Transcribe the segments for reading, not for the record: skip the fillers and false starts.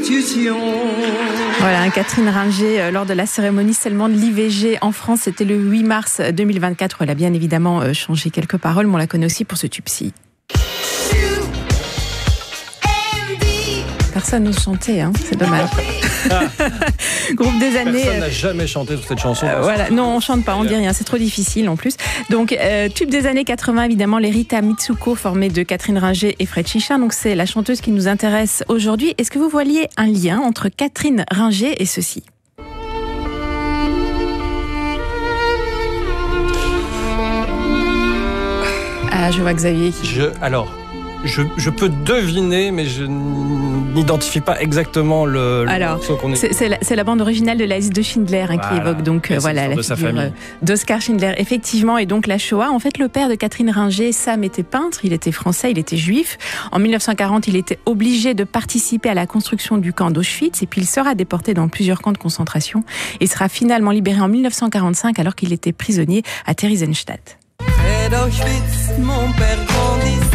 Voilà, Catherine Ringer, lors de la cérémonie seulement de l'IVG en France, c'était le 8 mars 2024. Elle a bien évidemment changé quelques paroles, mais on la connaît aussi pour ce tube-ci. Personne n'ose chanter, hein, c'est dommage. Groupe des années. Personne n'a jamais chanté sur cette chanson. Voilà, non, on chante pas, on dit rien, c'est trop difficile en plus. Donc, tube des années 80, évidemment, les Rita Mitsuko, formées de Catherine Ringer et Fred Chichin. Donc, c'est la chanteuse qui nous intéresse aujourd'hui. Est-ce que vous voyez un lien entre Catherine Ringer et ceci ? Ah, je vois Xavier qui... Je peux deviner, mais je n'identifie pas exactement le morceau qu'on est. C'est la bande originale de la liste de Schindler qui évoque donc la figure d'Oskar Schindler, effectivement, et donc la Shoah. En fait, le père de Catherine Ringer, Sam, était peintre, il était français, il était juif. En 1940, il était obligé de participer à la construction du camp d'Auschwitz, et puis il sera déporté dans plusieurs camps de concentration et sera finalement libéré en 1945 alors qu'il était prisonnier à Theresienstadt. Près d'Auschwitz, mon père grandissait.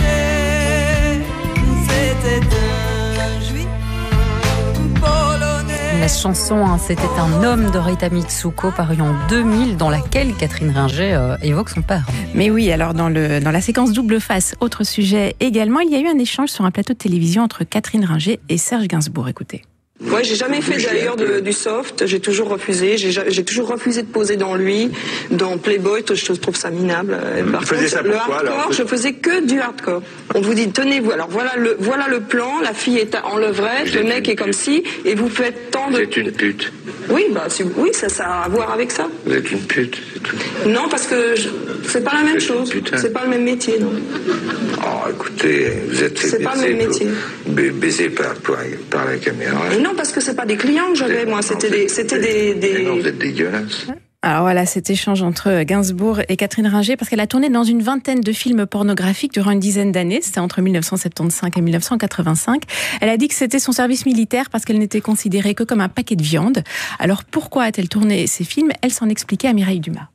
La chanson, c'était un homme de Rita Mitsuko, paru en 2000, dans laquelle Catherine Ringer évoque son père. Mais oui, alors dans la séquence double face, autre sujet également, il y a eu un échange sur un plateau de télévision entre Catherine Ringer et Serge Gainsbourg. Écoutez. Ouais, j'ai jamais fait d'ailleurs du soft, j'ai toujours refusé. J'ai toujours refusé de poser dans lui, dans Playboy, je trouve ça minable. Par contre, ça le pourquoi, hardcore, alors je faisais que du hardcore. On vous dit, tenez-vous, alors voilà le plan, la fille est en levrette, le mec est comme ci, et vous faites tant de... Vous êtes une pute. Oui, oui, ça a à voir avec ça. Vous êtes une pute, c'est tout. Non, parce que c'est pas la même chose. C'est pas le même métier, non. Oh, écoutez, vous êtes fait c'est pas le même métier. Baiser par la caméra. Mais non, parce que c'est pas des clients que j'avais, moi. C'était des... Non, vous êtes dégueulasse. Alors voilà, cet échange entre Gainsbourg et Catherine Ringer, parce qu'elle a tourné dans une vingtaine de films pornographiques durant une dizaine d'années, c'était entre 1975 et 1985. Elle a dit que c'était son service militaire parce qu'elle n'était considérée que comme un paquet de viande. Alors pourquoi a-t-elle tourné ces films ? Elle s'en expliquait à Mireille Dumas.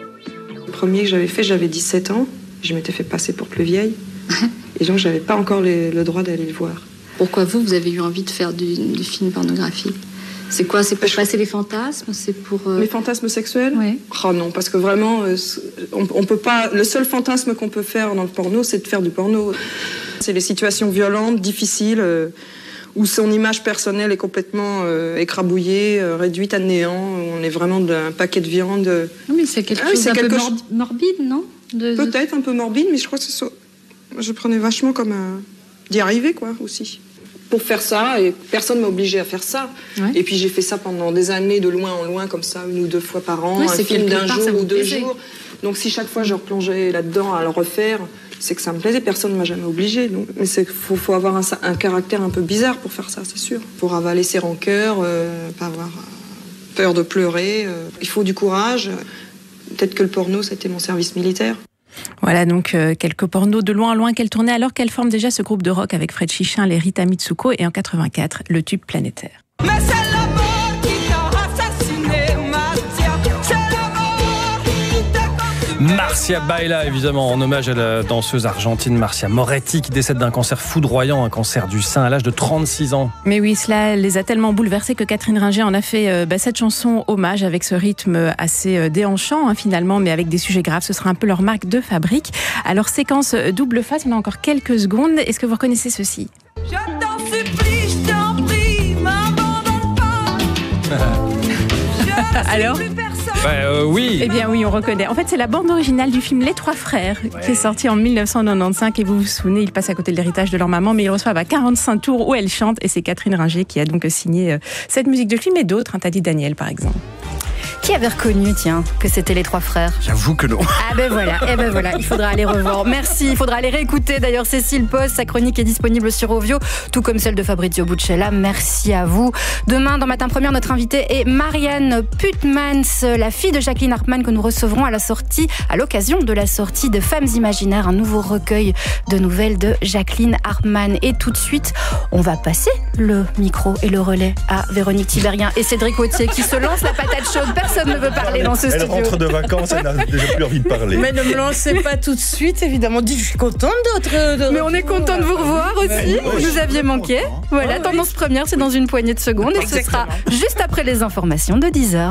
Le premier que j'avais fait, j'avais 17 ans. Je m'étais fait passer pour plus vieille. Et donc, j'avais pas encore le droit d'aller le voir. Pourquoi vous avez eu envie de faire du film pornographique ? C'est quoi ? C'est pour passer les fantasmes ? C'est pour... Les fantasmes sexuels ? Oui. Oh non, parce que vraiment, on peut pas... Le seul fantasme qu'on peut faire dans le porno, c'est de faire du porno. C'est les situations violentes, difficiles, où son image personnelle est complètement écrabouillée, réduite à néant. On est vraiment d'un paquet de viande. Non, mais c'est quelque chose d'un peu morbide, non ? Peut-être un peu morbide, mais je crois que je prenais vachement comme d'y arriver, quoi, aussi. Pour faire ça, et personne m'a obligée à faire ça. Ouais. Et puis j'ai fait ça pendant des années, de loin en loin, comme ça, 1 ou 2 fois par an, un film d'un jour ou 2 jours. Donc si chaque fois je replongeais là-dedans à le refaire, c'est que ça me plaisait, personne ne m'a jamais obligée. Donc, mais faut avoir un caractère un peu bizarre pour faire ça, c'est sûr. Pour avaler ses rancœurs, pas avoir peur de pleurer. Il faut du courage. Peut-être que le porno, c'était mon service militaire. Voilà donc quelques pornos de loin en loin qu'elle tournait alors qu'elle forme déjà ce groupe de rock avec Fred Chichin, les Rita Mitsuko et en 84, le tube Planétaire. Mais c'est la mort qui t'a assassiné, Marcia. C'est la mort qui t'a... Marcia Baila, évidemment, en hommage à la danseuse argentine Marcia Moretti qui décède d'un cancer foudroyant, un cancer du sein à l'âge de 36 ans. Mais oui, cela les a tellement bouleversés que Catherine Ringer en a fait cette chanson hommage avec ce rythme assez déhanchant finalement, mais avec des sujets graves. Ce sera un peu leur marque de fabrique. Alors séquence double face, on a encore quelques secondes. Est-ce que vous reconnaissez ceci ? Je t'en supplie, je t'en prie, m'abandonne pas. Alors ? Oui. Eh bien oui, on reconnaît. En fait, c'est la bande originale du film Les Trois Frères, qui est sorti en 1995. Et vous vous souvenez, ils passent à côté de l'héritage de leur maman, mais ils reçoivent à 45 tours où elle chante. Et c'est Catherine Ringer qui a donc signé cette musique de film et d'autres. T'as dit Daniel, par exemple. Qui avait reconnu, tiens, que c'était les Trois Frères ? J'avoue que non. Ah ben voilà, il faudra aller revoir. Merci, il faudra aller réécouter. D'ailleurs, Cécile Post, sa chronique est disponible sur Ovio, tout comme celle de Fabrizio Buccella. Merci à vous. Demain, dans Matin Première, notre invitée est Marianne Putmans, la fille de Jacqueline Hartmann, que nous recevrons à l'occasion de la sortie de Femmes Imaginaires, un nouveau recueil de nouvelles de Jacqueline Hartmann. Et tout de suite, on va passer le micro et le relais à Véronique Tiberghien et Cédric Wautier qui se lancent la patate chaude personne ne veut parler dans ce studio. Elle rentre de vacances, elle n'a déjà plus envie de parler. Mais ne me lancez pas tout de suite, évidemment. Je suis contente d'autres. Mais on est content de vous revoir aussi. Vous nous aviez manqué. Voilà, Tendance première, c'est dans une poignée de secondes. Et ce sera juste après les informations de 10h.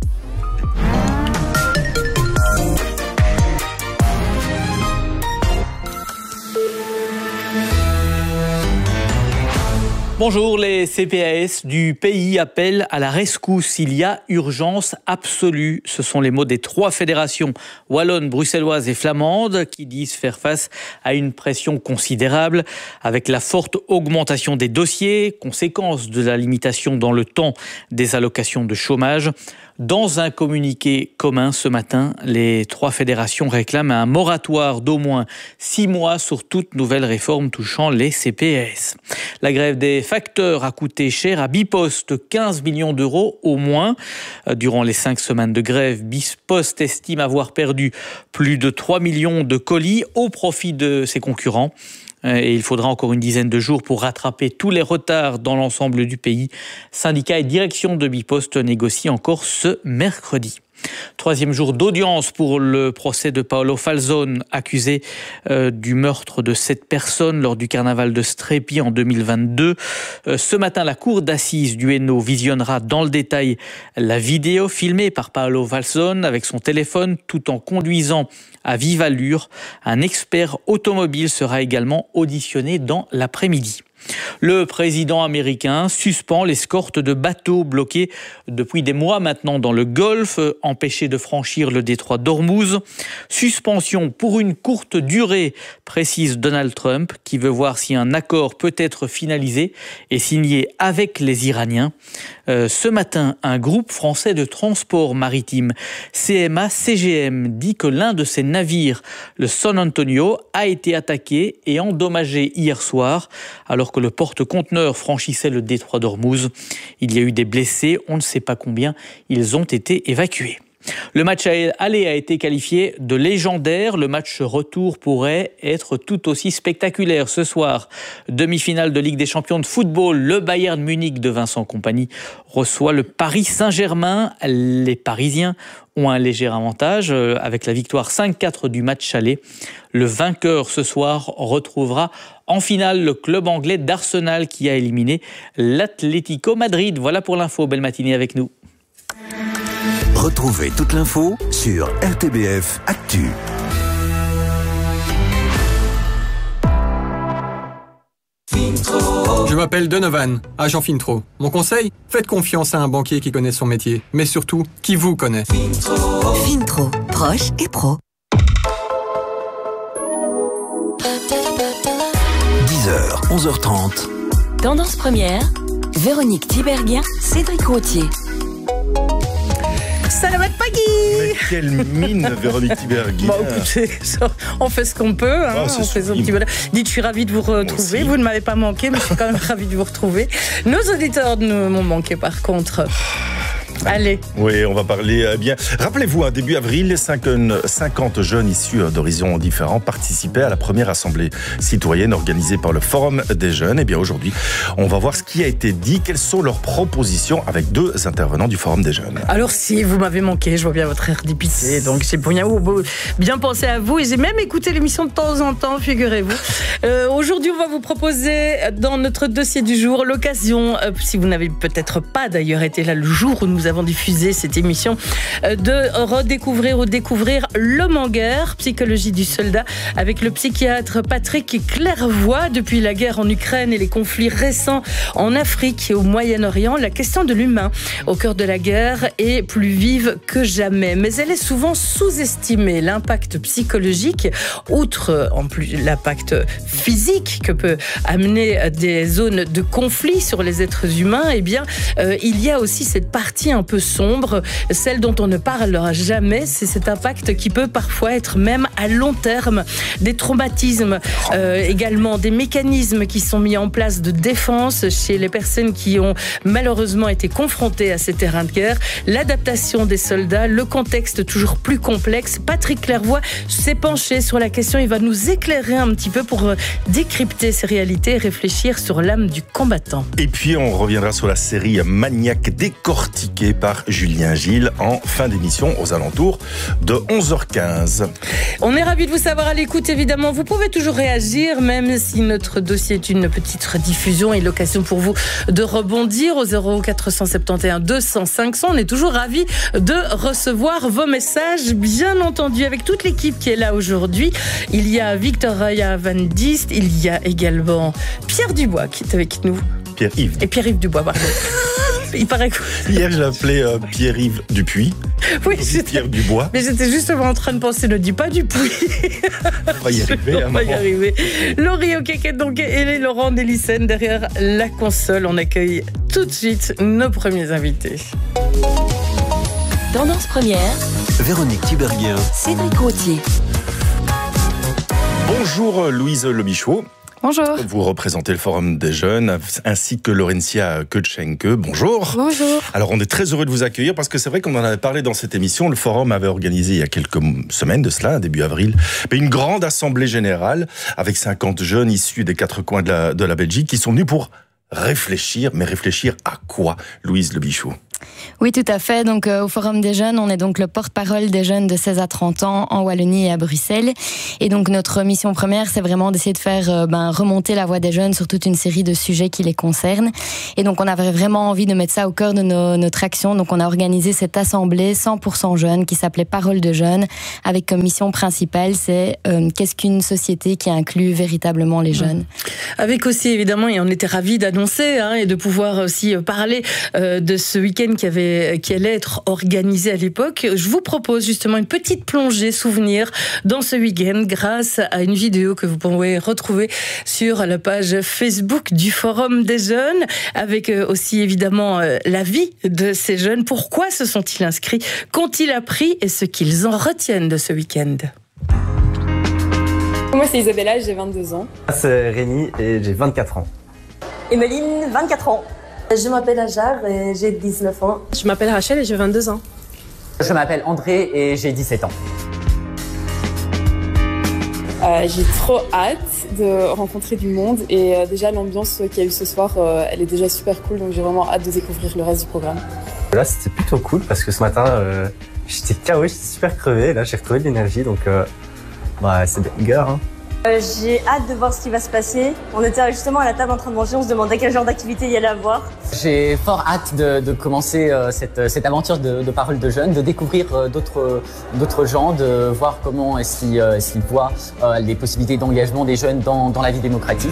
Bonjour, les CPAS du pays appellent à la rescousse. Il y a urgence absolue. Ce sont les mots des 3 fédérations wallonne, bruxelloise et flamande qui disent faire face à une pression considérable avec la forte augmentation des dossiers, conséquence de la limitation dans le temps des allocations de chômage. Dans un communiqué commun ce matin, les 3 fédérations réclament un moratoire d'au moins 6 mois sur toute nouvelle réforme touchant les CPAS. La grève des facteurs a coûté cher à Bipost, 15 millions d'euros au moins. Durant les 5 semaines de grève, Bipost estime avoir perdu plus de 3 millions de colis au profit de ses concurrents. Et il faudra encore une dizaine de jours pour rattraper tous les retards dans l'ensemble du pays. Syndicats et direction de Bipost négocient encore ce mercredi. 3e jour d'audience pour le procès de Paolo Falzone, accusé du meurtre de 7 personnes lors du carnaval de Strépy en 2022. Ce matin, la cour d'assises du Hainaut visionnera dans le détail la vidéo filmée par Paolo Falzone avec son téléphone tout en conduisant à vive allure. Un expert automobile sera également auditionné dans l'après-midi. Le président américain suspend l'escorte de bateaux bloqués depuis des mois maintenant dans le Golfe, empêchés de franchir le détroit d'Ormuz. Suspension pour une courte durée, précise Donald Trump, qui veut voir si un accord peut être finalisé et signé avec les Iraniens. Ce matin, un groupe français de transport maritime, CMA-CGM, dit que l'un de ses navires, le San Antonio, a été attaqué et endommagé hier soir, alors que le porte-conteneur franchissait le détroit d'Ormuz. Il y a eu des blessés, on ne sait pas combien, ils ont été évacués. Le match aller a été qualifié de légendaire. Le match retour pourrait être tout aussi spectaculaire ce soir. Demi-finale de Ligue des Champions de football, le Bayern Munich de Vincent Kompany reçoit le Paris Saint-Germain. Les Parisiens ont un léger avantage avec la victoire 5-4 du match aller. Le vainqueur ce soir retrouvera en finale le club anglais d'Arsenal qui a éliminé l'Atlético Madrid. Voilà pour l'info. Belle matinée avec nous. Retrouvez toute l'info sur RTBF Actu. Je m'appelle Donovan, agent Fintro. Mon conseil, faites confiance à un banquier qui connaît son métier, mais surtout, qui vous connaît. Fintro, proche et pro. 10h, 11h30. Tendance première, Véronique Tiberghien, Cédric Rottier. Salamat Pagui. Mais quelle mine, Véronique Tiberghien. Écoutez, on fait ce qu'on peut. On fait ce petit bonheur. Dites, je suis ravie de vous retrouver. Vous ne m'avez pas manqué, mais je suis quand même ravie de vous retrouver. Nos auditeurs m'ont manqué, par contre. Allez. Oui, on va parler bien. Rappelez-vous, début avril, 50 jeunes issus d'horizons différents participaient à la première assemblée citoyenne organisée par le Forum des jeunes. Et bien aujourd'hui, on va voir ce qui a été dit, quelles sont leurs propositions avec 2 intervenants du Forum des jeunes. Alors si vous m'avez manqué, je vois bien votre air dépité, donc c'est pour bien penser à vous et j'ai même écouté l'émission de temps en temps, figurez-vous. Aujourd'hui, on va vous proposer dans notre dossier du jour l'occasion, si vous n'avez peut-être pas d'ailleurs été là le jour où nous avons diffusé cette émission, de redécouvrir ou découvrir l'homme en guerre, psychologie du soldat, avec le psychiatre Patrick Clairvoy. Depuis la guerre en Ukraine et les conflits récents en Afrique et au Moyen-Orient, la question de l'humain au cœur de la guerre est plus vive que jamais. Mais elle est souvent sous-estimée. L'impact psychologique, outre en plus l'impact physique que peut amener des zones de conflit sur les êtres humains, eh bien, il y a aussi cette partie un peu sombre, celle dont on ne parlera jamais. C'est cet impact qui peut parfois être même à long terme. Des traumatismes, également des mécanismes qui sont mis en place de défense chez les personnes qui ont malheureusement été confrontées à ces terrains de guerre. L'adaptation des soldats, le contexte toujours plus complexe. Patrick Clairvoy s'est penché sur la question. Il va nous éclairer un petit peu pour décrypter ces réalités et réfléchir sur l'âme du combattant. Et puis on reviendra sur la série Maniaque décortiquée expliqué par Julien Gilles en fin d'émission aux alentours de 11h15. On est ravis de vous savoir à l'écoute, évidemment. Vous pouvez toujours réagir, même si notre dossier est une petite rediffusion et l'occasion pour vous de rebondir au 0471 200 500. On est toujours ravis de recevoir vos messages, bien entendu, avec toute l'équipe qui est là aujourd'hui. Il y a Victoria Van Dist, il y a également Pierre Dubois qui est avec nous. Pierre-Yves. Et Pierre-Yves Dubois, pardon. Il paraît que... Hier, je l'appelais Pierre-Yves Dupuis. Oui, Pierre Dubois. Mais j'étais justement en train de penser, ne dis pas Dupuis. On va y arriver. On va y arriver. Laurie Oquéquette, donc, et Laurent Nélissen derrière la console. On accueille tout de suite nos premiers invités. Tendance première. Véronique Tiberghien. Cédric Rottier. Bonjour Louise Lebichot. Bonjour. Vous représentez le Forum des Jeunes, ainsi que Laurentia Kötschenke. Bonjour. Bonjour. Alors, on est très heureux de vous accueillir parce que c'est vrai qu'on en avait parlé dans cette émission. Le Forum avait organisé il y a quelques semaines de cela, début avril, une grande assemblée générale avec 50 jeunes issus des 4 coins de la Belgique qui sont venus pour réfléchir. Mais réfléchir à quoi, Louise Lebichot ? Oui, tout à fait. Donc, au Forum des Jeunes, on est donc le porte-parole des jeunes de 16 à 30 ans en Wallonie et à Bruxelles. Et donc, notre mission première, c'est vraiment d'essayer de faire remonter la voix des jeunes sur toute une série de sujets qui les concernent. Et donc, on avait vraiment envie de mettre ça au cœur de notre action. Donc, on a organisé cette assemblée 100% jeunes qui s'appelait Parole de jeunes, avec comme mission principale, c'est qu'est-ce qu'une société qui inclut véritablement les jeunes. Avec aussi, évidemment, et on était ravis d'annoncer et de pouvoir aussi parler de ce week-end qui allait être organisé à l'époque. Je vous propose justement une petite plongée souvenir dans ce week-end grâce à une vidéo que vous pouvez retrouver sur la page Facebook du Forum des Jeunes, avec aussi évidemment la vie de ces jeunes. Pourquoi se sont-ils inscrits? Qu'ont-ils appris et ce qu'ils en retiennent de ce week-end? Moi, c'est Isabella, j'ai 22 ans. C'est Rémi et j'ai 24 ans. Emeline, 24 ans. Je m'appelle Ajar et j'ai 19 ans. Je m'appelle Rachel et j'ai 22 ans. Je m'appelle André et j'ai 17 ans. J'ai trop hâte de rencontrer du monde et déjà l'ambiance qu'il y a eu ce soir, elle est déjà super cool, donc j'ai vraiment hâte de découvrir le reste du programme. Là, c'était plutôt cool parce que ce matin, j'étais KO, j'étais super crevé. Là, j'ai retrouvé de l'énergie, donc c'est banger. Hein. J'ai hâte de voir ce qui va se passer. On était justement à la table en train de manger, on se demandait quel genre d'activité il y allait avoir. J'ai fort hâte de commencer cette aventure de Parole de Jeunes, de découvrir d'autres gens, de voir comment est-ce qu'ils voient les possibilités d'engagement des jeunes dans la vie démocratique.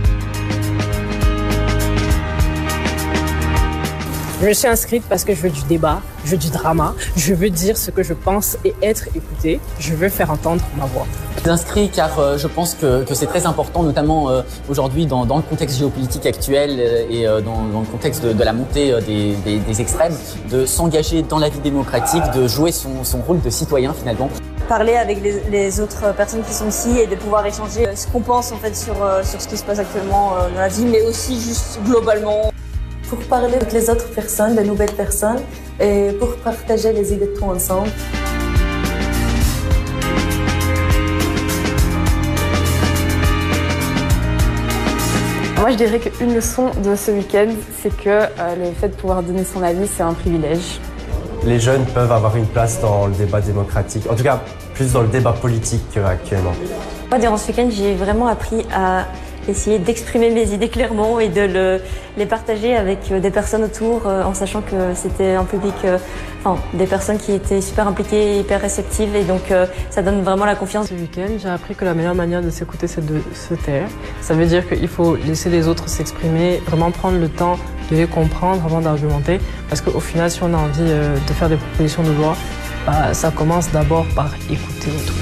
Je me suis inscrite parce que je veux du débat, je veux du drama, je veux dire ce que je pense et être écoutée. Je veux faire entendre ma voix. Je suis inscrit car je pense que c'est très important, notamment aujourd'hui dans le contexte géopolitique actuel et dans le contexte de la montée des extrêmes, de s'engager dans la vie démocratique, de jouer son rôle de citoyen finalement. Parler avec les autres personnes qui sont ici et de pouvoir échanger ce qu'on pense en fait sur ce qui se passe actuellement dans la vie, mais aussi juste globalement. Pour parler avec les autres personnes, les nouvelles personnes, et pour partager les idées de tout ensemble. Moi, je dirais qu'une leçon de ce week-end, c'est que le fait de pouvoir donner son avis, c'est un privilège. Les jeunes peuvent avoir une place dans le débat démocratique, en tout cas plus dans le débat politique qu'actuellement. Moi, durant ce week-end, j'ai vraiment appris à essayer d'exprimer mes idées clairement et de les partager avec des personnes autour, en sachant que c'était un public, des personnes qui étaient super impliquées, hyper réceptives, et donc ça donne vraiment la confiance. Ce week-end, j'ai appris que la meilleure manière de s'écouter, c'est de se taire. Ça veut dire qu'il faut laisser les autres s'exprimer, vraiment prendre le temps de les comprendre avant d'argumenter, parce qu'au final, si on a envie de faire des propositions de loi, ça commence d'abord par écouter autrui.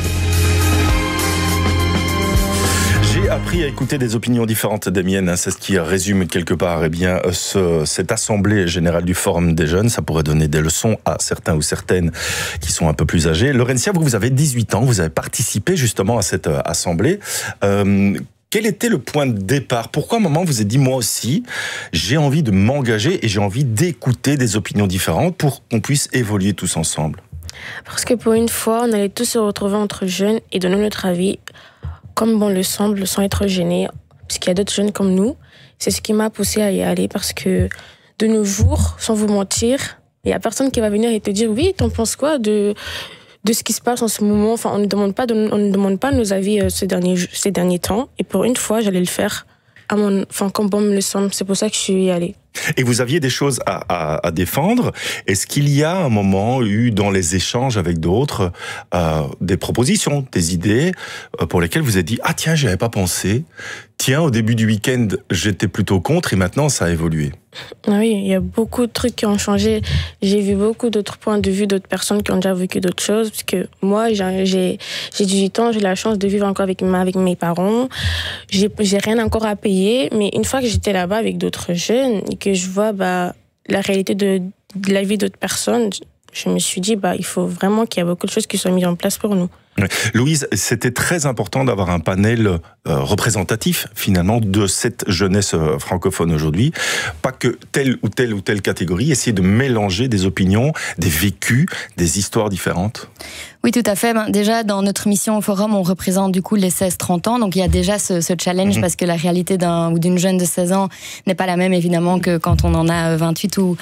J'ai appris à écouter des opinions différentes des miennes. C'est ce qui résume quelque part cette assemblée générale du Forum des Jeunes. Ça pourrait donner des leçons à certains ou certaines qui sont un peu plus âgés. Laurentia, vous avez 18 ans, vous avez participé justement à cette assemblée. Quel était le point de départ? Pourquoi à un moment vous avez dit, moi aussi, j'ai envie de m'engager et j'ai envie d'écouter des opinions différentes pour qu'on puisse évoluer tous ensemble? Parce que pour une fois, on allait tous se retrouver entre jeunes et donner notre avis comme bon le semble, sans être gêné, puisqu'il y a d'autres jeunes comme nous. C'est ce qui m'a poussée à y aller, parce que de nos jours, sans vous mentir, Il n'y a personne qui va venir et te dire, oui, t'en penses quoi de ce qui se passe en ce moment. Enfin, on ne demande pas nos avis ces derniers temps. Et pour une fois, j'allais le faire comme bon me le semble. C'est pour ça que je suis allée. Et vous aviez des choses à défendre. Est-ce qu'il y a un moment eu dans les échanges avec d'autres des propositions, des idées pour lesquelles vous avez dit « Ah tiens, j'y avais pas pensé. Tiens, au début du week-end, j'étais plutôt contre et maintenant ça a évolué. » Oui, il y a beaucoup de trucs qui ont changé. J'ai vu beaucoup d'autres points de vue d'autres personnes qui ont déjà vécu d'autres choses. Parce que moi, j'ai 18 ans, j'ai la chance de vivre encore avec mes parents. J'ai rien encore à payer. Mais une fois que j'étais là-bas avec d'autres jeunes et que je vois la réalité de la vie d'autres personnes, je me suis dit il faut vraiment qu'il y ait beaucoup de choses qui soient mises en place pour nous. Louise, c'était très important d'avoir un panel représentatif finalement de cette jeunesse francophone aujourd'hui. Pas que telle ou telle catégorie, essayer de mélanger des opinions, des vécus, des histoires différentes. Oui, tout à fait. Déjà, dans notre mission au Forum, on représente du coup les 16-30 ans. Donc, il y a déjà ce challenge parce que la réalité d'un ou d'une jeune de 16 ans n'est pas la même, évidemment, que quand on en a 28 ou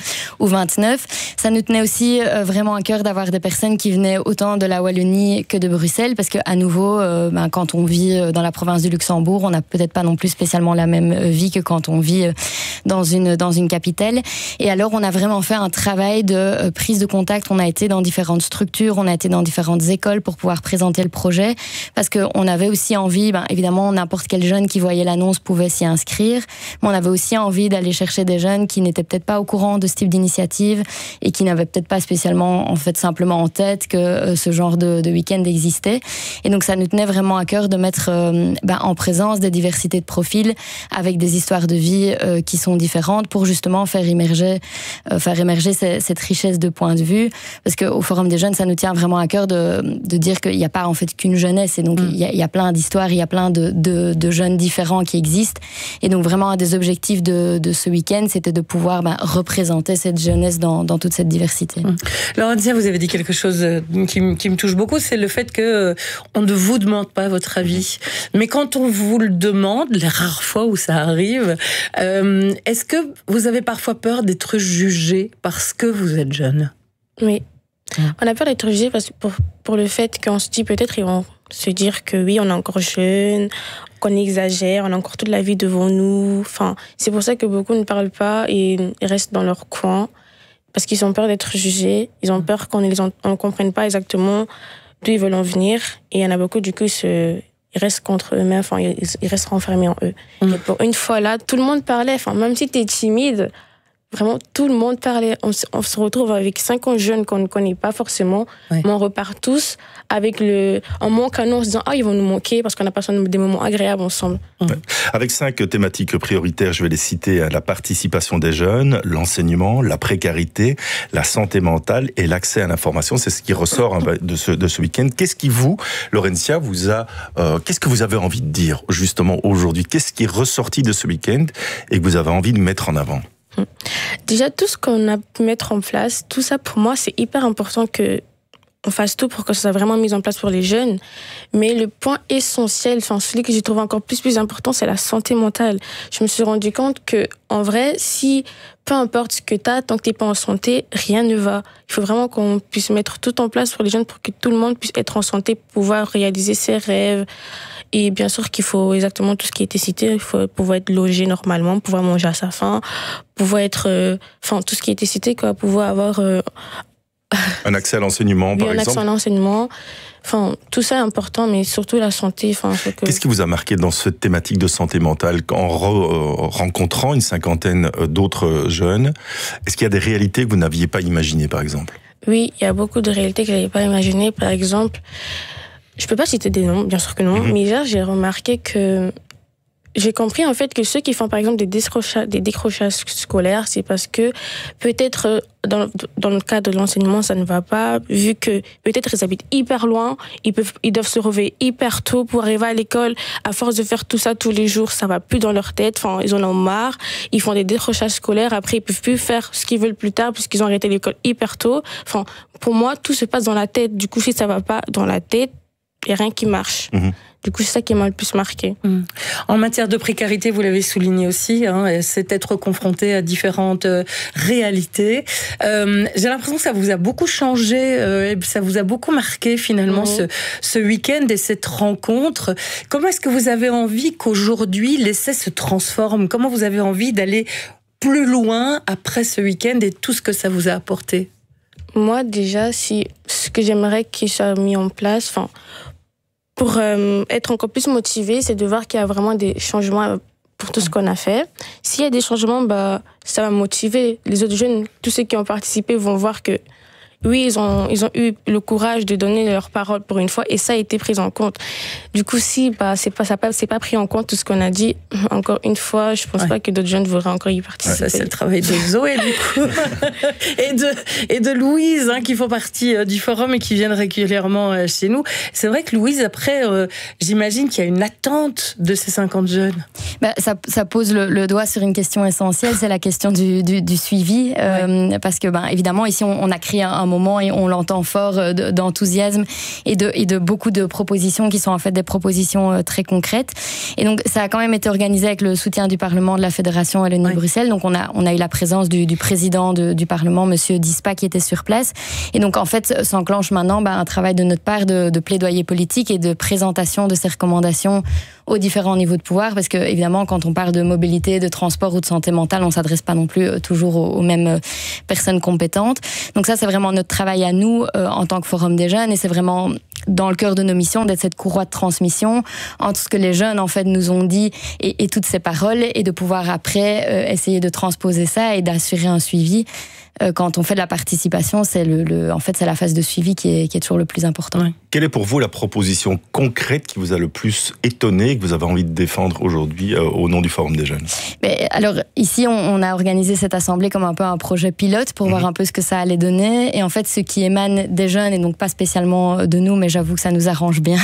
29. Ça nous tenait aussi vraiment à cœur d'avoir des personnes qui venaient autant de la Wallonie que de Bruxelles parce qu'à nouveau, quand on vit dans la province du Luxembourg, on n'a peut-être pas non plus spécialement la même vie que quand on vit dans une capitale. Et alors, on a vraiment fait un travail de prise de contact. On a été dans différentes structures, on a été dans différentes écoles pour pouvoir présenter le projet parce qu'on avait aussi envie, évidemment n'importe quel jeune qui voyait l'annonce pouvait s'y inscrire, mais on avait aussi envie d'aller chercher des jeunes qui n'étaient peut-être pas au courant de ce type d'initiative et qui n'avaient peut-être pas spécialement simplement en tête que ce genre de week-end existait. Et donc ça nous tenait vraiment à cœur de mettre en présence des diversités de profils avec des histoires de vie qui sont différentes pour justement faire émerger cette richesse de points de vue parce qu'au Forum des jeunes ça nous tient vraiment à cœur de dire qu'il n'y a pas en fait qu'une jeunesse et donc il y a plein d'histoires, il y a plein de jeunes différents qui existent et donc vraiment un des objectifs de ce week-end c'était de pouvoir représenter cette jeunesse dans toute cette diversité. Laurentia, vous avez dit quelque chose qui me touche beaucoup, c'est le fait que on ne vous demande pas votre avis, mais quand on vous le demande, les rares fois où ça arrive, est-ce que vous avez parfois peur d'être jugé parce que vous êtes jeune? Oui. On a peur d'être jugé parce que pour le fait qu'on se dit peut-être ils vont se dire que oui, on est encore jeune, qu'on exagère, on a encore toute la vie devant nous. Enfin, c'est pour ça que beaucoup ne parlent pas et restent dans leur coin parce qu'ils ont peur d'être jugés. Ils ont peur qu'on ne comprenne pas exactement d'où ils veulent en venir. Et il y en a beaucoup, du coup, ils restent contre eux-mêmes, enfin, ils restent renfermés en eux. Et pour une fois là, tout le monde parlait, enfin, même si t'es timide, vraiment, tout le monde parlait. On se retrouve avec 50 jeunes qu'on ne connaît pas forcément, mais on repart tous en manquant, en se disant ils vont nous manquer parce qu'on a passé des moments agréables ensemble. Avec 5 thématiques prioritaires, je vais les citer, la participation des jeunes, l'enseignement, la précarité, la santé mentale et l'accès à l'information. C'est ce qui ressort de ce week-end. Qu'est-ce qui Laurentia, qu'est-ce que vous avez envie de dire justement aujourd'hui? Qu'est-ce qui est ressorti de ce week-end et que vous avez envie de mettre en avant? Déjà, tout ce qu'on a pu mettre en place, tout ça, pour moi, c'est hyper important qu'on fasse tout pour que ça soit vraiment mis en place pour les jeunes. Mais le point essentiel, celui que j'ai trouvé encore plus important, c'est la santé mentale. Je me suis rendu compte que, en vrai, peu importe ce que t'as, tant que t'es pas en santé, rien ne va. Il faut vraiment qu'on puisse mettre tout en place pour les jeunes pour que tout le monde puisse être en santé, pouvoir réaliser ses rêves. Et bien sûr qu'il faut exactement tout ce qui a été cité. Il faut pouvoir être logé normalement, pouvoir manger à sa faim, pouvoir être... tout ce qui a été cité, pouvoir avoir... un accès à l'enseignement, par exemple. Un accès à l'enseignement. Tout ça est important, mais surtout la santé. Qu'est-ce qui vous a marqué dans cette thématique de santé mentale en rencontrant une cinquantaine d'autres jeunes? Est-ce qu'il y a des réalités que vous n'aviez pas imaginées, par exemple? Oui, il y a beaucoup de réalités que je n'avais pas imaginées. Par exemple, je ne peux pas citer des noms, bien sûr que non, mais là, j'ai remarqué que j'ai compris en fait que ceux qui font par exemple des décrochages scolaires, c'est parce que peut-être dans le cadre de l'enseignement ça ne va pas, vu que peut-être ils habitent hyper loin, ils doivent se réveiller hyper tôt pour arriver à l'école. À force de faire tout ça tous les jours, ça va plus dans leur tête. Ils en ont marre. Ils font des décrochages scolaires. Après, ils peuvent plus faire ce qu'ils veulent plus tard puisqu'ils ont arrêté l'école hyper tôt. Pour moi, tout se passe dans la tête. Du coup, si ça va pas dans la tête, il n'y a rien qui marche. Du coup, c'est ça qui m'a le plus marqué. En matière de précarité, vous l'avez souligné aussi, c'est être confronté à différentes réalités. J'ai l'impression que ça vous a beaucoup changé, ça vous a beaucoup marqué finalement ce week-end et cette rencontre. Comment est-ce que vous avez envie qu'aujourd'hui l'essai se transforme? Comment vous avez envie d'aller plus loin après ce week-end et tout ce que ça vous a apporté? Moi, déjà, ce que j'aimerais qu'il soit mis en place, pour être encore plus motivé, c'est de voir qu'il y a vraiment des changements pour tout ce qu'on a fait. S'il y a des changements, ça va motiver les autres jeunes. Tous ceux qui ont participé vont voir que oui, ils ont eu le courage de donner leur parole pour une fois et ça a été pris en compte. Du coup, si c'est pas pris en compte tout ce qu'on a dit, encore une fois, je pense pas que d'autres jeunes voudraient encore y participer. Ça, c'est le travail de Zoé, du coup, et de Louise, qui font partie du forum et qui viennent régulièrement chez nous. C'est vrai que Louise, après, j'imagine qu'il y a une attente de ces 50 jeunes. Ça pose le doigt sur une question essentielle, c'est la question du suivi, parce que évidemment ici on a créé un moment et on l'entend fort d'enthousiasme et de beaucoup de propositions qui sont en fait des propositions très concrètes. Et donc ça a quand même été organisé avec le soutien du Parlement, de la Fédération Wallonie-Bruxelles. Donc on a eu la présence du président du Parlement, Monsieur Dispa, qui était sur place. Et donc en fait s'enclenche maintenant un travail de notre part de plaidoyer politique et de présentation de ces recommandations aux différents niveaux de pouvoir, parce que évidemment quand on parle de mobilité, de transport ou de santé mentale, on s'adresse pas non plus toujours aux mêmes personnes compétentes. Donc ça c'est vraiment notre travail à nous en tant que Forum des jeunes, et c'est vraiment dans le cœur de nos missions d'être cette courroie de transmission entre ce que les jeunes en fait nous ont dit et toutes ces paroles, et de pouvoir après essayer de transposer ça et d'assurer un suivi. Quand on fait de la participation, c'est en fait c'est la phase de suivi qui est toujours le plus important. Quelle est pour vous la proposition concrète qui vous a le plus étonné et que vous avez envie de défendre aujourd'hui au nom du Forum des jeunes? Alors ici, on a organisé cette assemblée comme un peu un projet pilote pour voir un peu ce que ça allait donner. Et en fait, ce qui émane des jeunes, et donc pas spécialement de nous, mais j'avoue que ça nous arrange bien,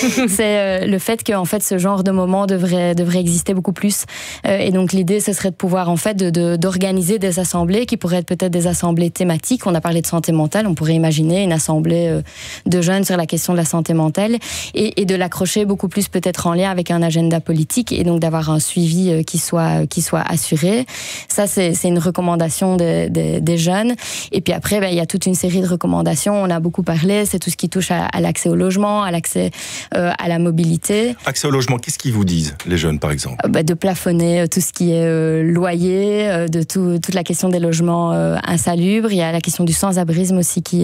c'est le fait que en fait ce genre de moment devrait exister beaucoup plus. Et donc l'idée, ce serait de pouvoir en fait d'organiser des assemblées qui pourraient être peut-être des assemblées thématiques. On a parlé de santé mentale, on pourrait imaginer une assemblée de jeunes sur la question de la santé mentale et de l'accrocher beaucoup plus peut-être en lien avec un agenda politique, et donc d'avoir un suivi qui soit assuré. Ça, c'est une recommandation des jeunes. Et puis après, il y a toute une série de recommandations. On a beaucoup parlé, c'est tout ce qui touche à l'accès au logement, à l'accès à la mobilité. Accès au logement, qu'est-ce qu'ils vous disent, les jeunes, par exemple? De plafonner tout ce qui est loyer, de toute la question des logements insalubres. Il y a la question du sans-abrisme aussi qui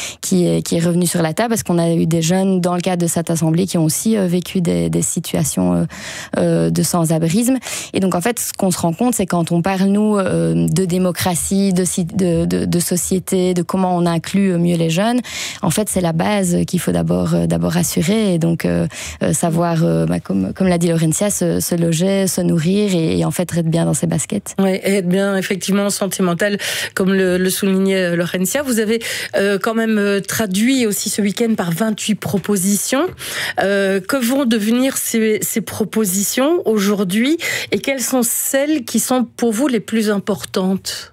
est revenue sur la table, parce qu'on a eu des jeunes dans le cadre de cette assemblée qui ont aussi vécu des situations de sans-abrisme. Et donc en fait, ce qu'on se rend compte, c'est quand on parle nous de démocratie, de société, de comment on inclut mieux les jeunes, en fait c'est la base qu'il faut d'abord assurer, et donc savoir, comme l'a dit Laurentia, se loger, se nourrir et en fait être bien dans ses baskets. Oui, et être bien effectivement santé mentale, comme le soulignait Laurentia. Vous avez quand même traduit aussi ce week-end par 28 propositions. Que vont devenir ces propositions aujourd'hui, et quelles sont celles qui sont pour vous les plus importantes?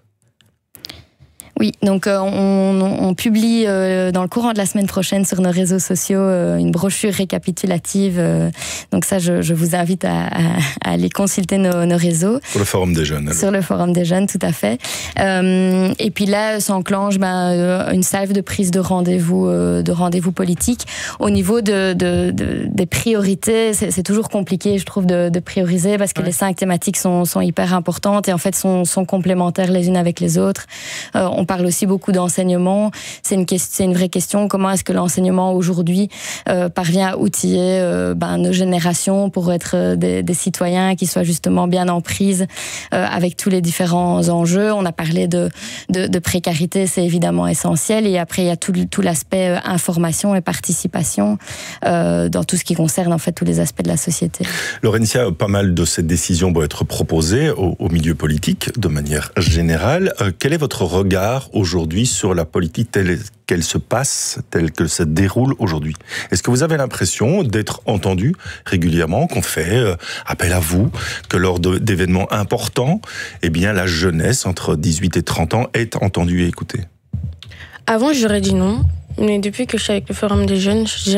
Oui, donc on publie dans le courant de la semaine prochaine sur nos réseaux sociaux une brochure récapitulative. Donc ça, je vous invite à aller consulter nos réseaux. Sur le Forum des jeunes. Alors. Sur le Forum des jeunes, tout à fait. Et puis là, s'enclenche une salve de prise de rendez-vous politiques. Au niveau des priorités, c'est toujours compliqué, je trouve, de prioriser, parce que les 5 thématiques sont hyper importantes et en fait sont complémentaires les unes avec les autres. On parle aussi beaucoup d'enseignement. C'est une vraie question. Comment est-ce que l'enseignement aujourd'hui parvient à outiller nos générations pour être des citoyens qui soient justement bien en prise avec tous les différents enjeux. On a parlé de précarité, c'est évidemment essentiel. Et après, il y a tout l'aspect information et participation dans tout ce qui concerne en fait tous les aspects de la société. Laurentia, pas mal de ces décisions vont être proposées au milieu politique de manière générale. Quel est votre regard aujourd'hui sur la politique telle qu'elle se passe, telle qu'elle se déroule aujourd'hui? Est-ce que vous avez l'impression d'être entendu régulièrement, qu'on fait appel à vous, que lors d'événements importants, la jeunesse entre 18 et 30 ans est entendue et écoutée? Avant, j'aurais dit non, mais depuis que je suis avec le Forum des jeunes, je dirais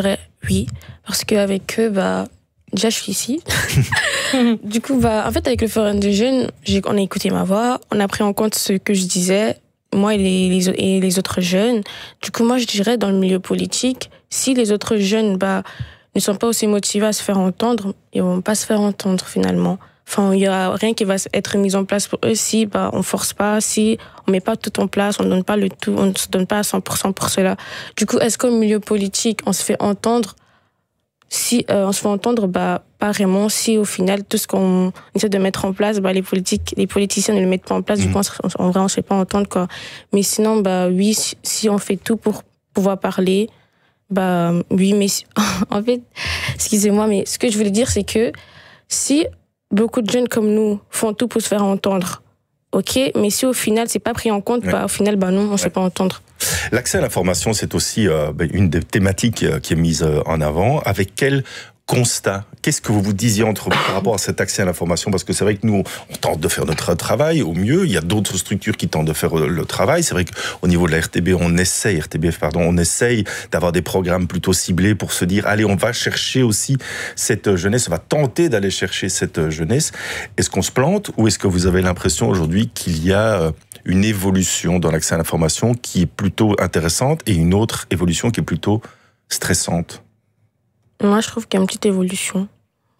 oui, parce qu'avec eux, déjà, je suis ici. Du coup, en fait, avec le Forum des jeunes, on a écouté ma voix, on a pris en compte ce que je disais, moi et les autres jeunes. Du coup, moi, je dirais, dans le milieu politique, si les autres jeunes ne sont pas aussi motivés à se faire entendre, ils vont pas se faire entendre, finalement. Enfin, il y aura rien qui va être mis en place pour eux si on force pas, si on met pas tout en place, on donne pas le tout, on ne se donne pas à 100% pour cela. Du coup, est-ce qu'au milieu politique, on se fait entendre? Si on se fait entendre, pas vraiment. Si au final, tout ce qu'on essaie de mettre en place, les politiciens ne le mettent pas en place, du coup, en vrai, on se fait pas entendre, quoi. Mais sinon, oui, si on fait tout pour pouvoir parler, oui, mais en fait, excusez-moi, mais ce que je voulais dire, c'est que si beaucoup de jeunes comme nous font tout pour se faire entendre, ok, mais si au final, c'est pas pris en compte, au final, non, on se fait pas entendre. L'accès à l'information, c'est aussi une des thématiques qui est mise en avant. Avec quel constat? Qu'est-ce que vous vous disiez entre vous par rapport à cet accès à l'information? Parce que c'est vrai que nous, on tente de faire notre travail au mieux. Il y a d'autres structures qui tentent de faire le travail. C'est vrai qu'au niveau de la RTBF, on essaye d'avoir des programmes plutôt ciblés pour se dire, allez, on va chercher aussi cette jeunesse, on va tenter d'aller chercher cette jeunesse. Est-ce qu'on se plante ou est-ce que vous avez l'impression aujourd'hui qu'il y a une évolution dans l'accès à l'information qui est plutôt intéressante et une autre évolution qui est plutôt stressante? Moi, je trouve qu'il y a une petite évolution.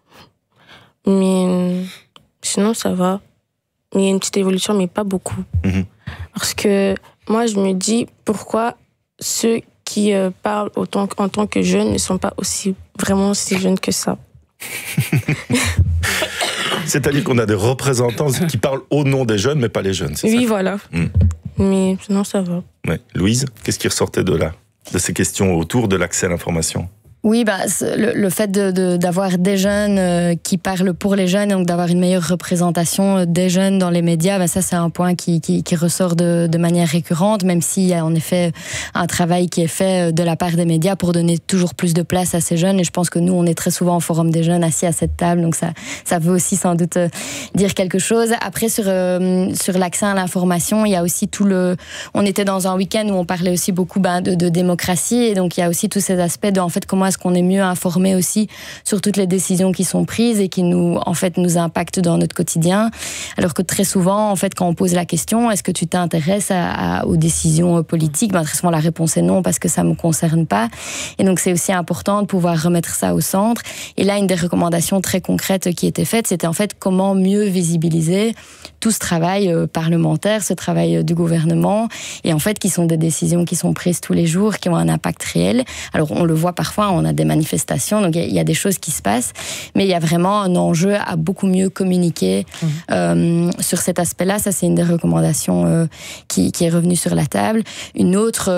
Mais sinon, ça va. Il y a une petite évolution, mais pas beaucoup. Parce que moi, je me dis, pourquoi ceux qui parlent en tant que jeunes ne sont pas vraiment aussi jeunes que ça? C'est-à-dire qu'on a des représentants qui parlent au nom des jeunes, mais pas les jeunes, c'est ça? Oui, voilà. Mais sinon, ça va. Ouais. Louise, qu'est-ce qui ressortait de ces questions autour de l'accès à l'information? Oui, le fait d'avoir des jeunes qui parlent pour les jeunes, donc d'avoir une meilleure représentation des jeunes dans les médias, ça c'est un point qui ressort de manière récurrente, même s'il y a en effet un travail qui est fait de la part des médias pour donner toujours plus de place à ces jeunes. Et je pense que nous, on est très souvent au Forum des jeunes assis à cette table, donc ça veut aussi sans doute dire quelque chose. Après, sur l'accès à l'information, il y a aussi on était dans un week-end où on parlait aussi beaucoup de démocratie, et donc il y a aussi tous ces aspects de en fait comment est-ce qu'on est mieux informé aussi sur toutes les décisions qui sont prises et qui nous impactent dans notre quotidien. Alors que très souvent, en fait, quand on pose la question, est-ce que tu t'intéresses aux décisions politiques? Très souvent, la réponse est non, parce que ça me concerne pas. Et donc, c'est aussi important de pouvoir remettre ça au centre. Et là, une des recommandations très concrètes qui était faite, c'était en fait comment mieux visibiliser tout ce travail parlementaire, ce travail du gouvernement, et en fait, qui sont des décisions qui sont prises tous les jours, qui ont un impact réel. Alors, on le voit parfois, on a des manifestations, donc il y a des choses qui se passent, mais il y a vraiment un enjeu à beaucoup mieux communiquer sur cet aspect-là. Ça, c'est une des recommandations qui est revenue sur la table. Un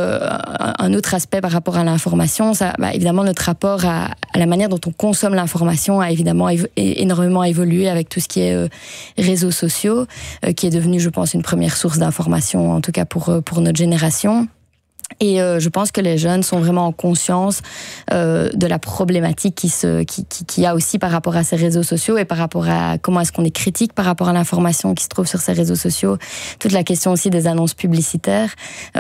autre aspect par rapport à l'information, évidemment, notre rapport à la manière dont on consomme l'information a évidemment énormément évolué avec tout ce qui est réseaux sociaux, qui est devenu, je pense, une première source d'information, en tout cas pour notre génération. Et je pense que les jeunes sont vraiment en conscience de la problématique qui y a aussi par rapport à ces réseaux sociaux et par rapport à comment est-ce qu'on est critique par rapport à l'information qui se trouve sur ces réseaux sociaux. Toute la question aussi des annonces publicitaires.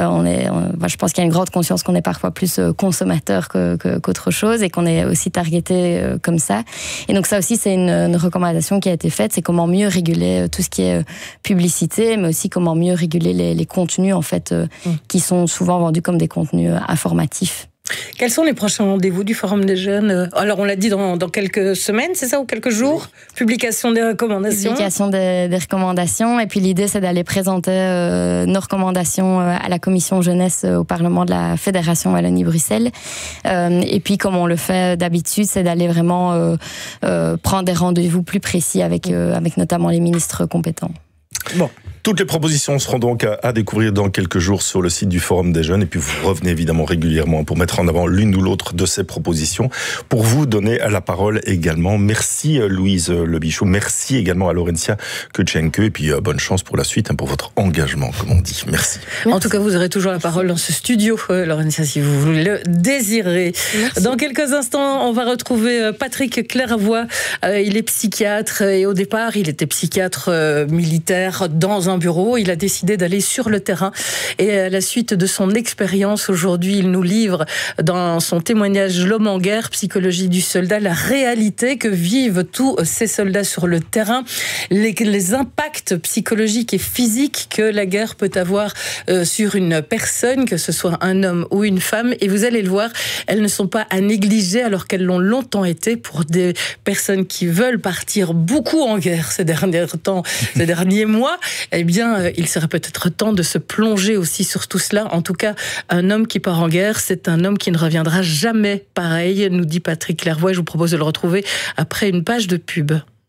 Je pense qu'il y a une grande conscience qu'on est parfois plus consommateur qu'autre chose et qu'on est aussi targeté comme ça. Et donc ça aussi, c'est une recommandation qui a été faite, c'est comment mieux réguler tout ce qui est publicité, mais aussi comment mieux réguler les contenus en fait qui sont souvent vendus comme des contenus informatifs. Quels sont les prochains rendez-vous du Forum des jeunes? Alors, on l'a dit dans quelques semaines, c'est ça, ou quelques jours? Publication des recommandations. Publication des recommandations. Et puis, l'idée, c'est d'aller présenter nos recommandations à la commission jeunesse au Parlement de la Fédération Wallonie-Bruxelles. Et puis, comme on le fait d'habitude, c'est d'aller vraiment prendre des rendez-vous plus précis avec notamment les ministres compétents. Bon. Toutes les propositions seront donc à découvrir dans quelques jours sur le site du Forum des jeunes. Et puis vous revenez évidemment régulièrement pour mettre en avant l'une ou l'autre de ces propositions. Pour vous donner la parole également. Merci Louise Lebichot. Merci également à Laurentia Kutchenke. Et puis bonne chance pour la suite, pour votre engagement, comme on dit. Merci. En tout cas, vous aurez toujours la parole dans ce studio, Laurentia, si vous voulez le désirer. Merci. Dans quelques instants, on va retrouver Patrick Clairvoy. Il est psychiatre et au départ, il était psychiatre militaire dans un bureau. Il a décidé d'aller sur le terrain et à la suite de son expérience aujourd'hui, il nous livre dans son témoignage L'homme en guerre, psychologie du soldat, la réalité que vivent tous ces soldats sur le terrain, les impacts psychologiques et physiques que la guerre peut avoir sur une personne, que ce soit un homme ou une femme. Et vous allez le voir, elles ne sont pas à négliger alors qu'elles l'ont longtemps été pour des personnes qui veulent partir beaucoup en guerre ces derniers mois. Eh bien, il serait peut-être temps de se plonger aussi sur tout cela. En tout cas, un homme qui part en guerre, c'est un homme qui ne reviendra jamais pareil, nous dit Patrick Lervoy. Je vous propose de le retrouver après une page de pub.